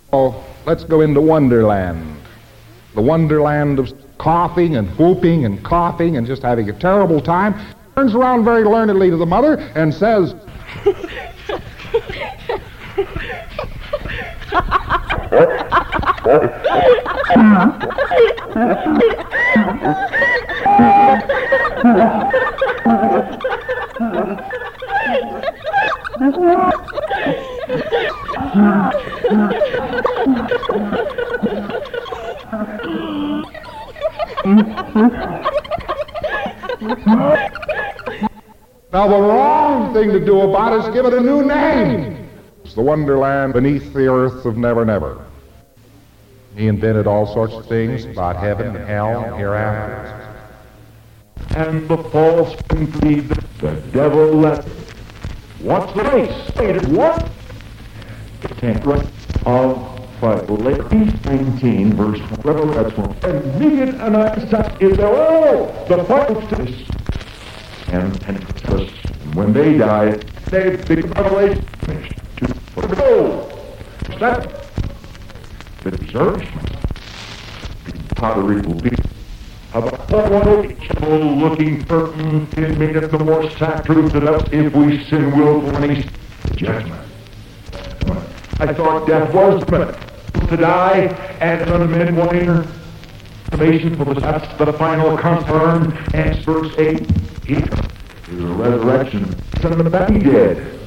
Oh, let's go into Wonderland. The Wonderland of coughing and whooping and coughing and just having a terrible time. Turns around very learnedly to the mother and says, now the wrong thing to do about it is give it a new name. It's the Wonderland beneath the earth of Never Never. He invented all sorts of things about heaven and hell and hereafter. And the false believe the devil left. What's the race? Stated what? The 10th verse of Revelation 19, verse 12. That's one. Immediate and such is the final stage. And when they die, they big revelation finished. To go. That the discouragement. Pottery will be about looking for in made of the more sad truth that us if we sin willfully judgment. I thought death was the minute to die, and none of men wanting information for that's the final confirmed, and verse 8, the resurrection, son of the dead.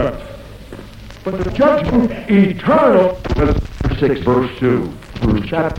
But the judgment eternal, 6 verse 2, through chapter